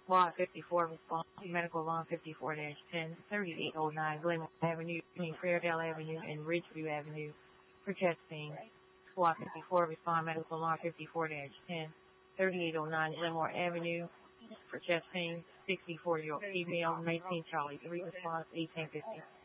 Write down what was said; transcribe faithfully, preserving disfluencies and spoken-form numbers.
Lot fifty-four response, medical lawn fifty-four ten, thirty-eight oh nine Glenmore Avenue, between Fairdale Avenue and Ridgeview Avenue for chest pain. Squad fifty-four respond medical lawn fifty-four ten, thirty-eight oh nine Glenmore Avenue for chest pain. sixty-four year old female, nineteen Charlie three response eighteen fifty.